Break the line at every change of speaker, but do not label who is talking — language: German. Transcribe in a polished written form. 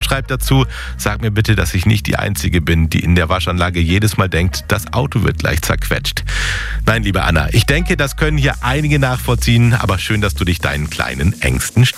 schreibt dazu, sag mir bitte, dass ich nicht die Einzige bin, die in der Waschanlage jedes Mal denkt, das Auto wird gleich zerquetscht. Nein, liebe Anna, ich denke, das können hier einige nachvollziehen, aber schön, dass du dich deinen kleinen Ängsten stellst.